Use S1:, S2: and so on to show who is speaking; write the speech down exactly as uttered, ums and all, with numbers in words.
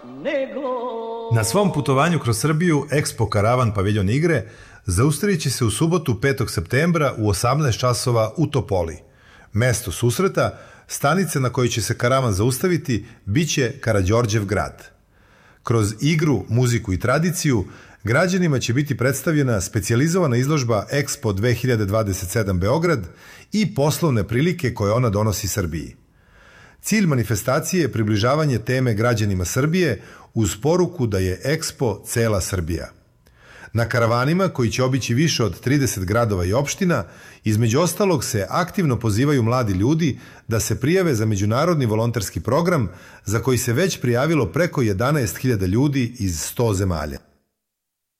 S1: Na svom putovanju kroz Srbiju Expo Karavan paviljon igre zaustavit će se u subotu petog septembra u osamnaest časova u Topoli. Mesto susreta, stanice na kojoj će se karavan zaustaviti, biće Karađorđev grad. Kroz igru, muziku i tradiciju građanima će biti predstavljena specijalizovana izložba Expo dve hiljade dvadeset sedam Beograd i poslovne prilike koje ona donosi Srbiji. Cilj manifestacije je približavanje teme građanima Srbije uz poruku da je Expo cela Srbija. Na karavanima, koji će obići više od trideset gradova i opština, između ostalog se aktivno pozivaju mladi ljudi da se prijave za međunarodni volonterski program za koji se već prijavilo preko jedanaest hiljada ljudi iz sto zemalja.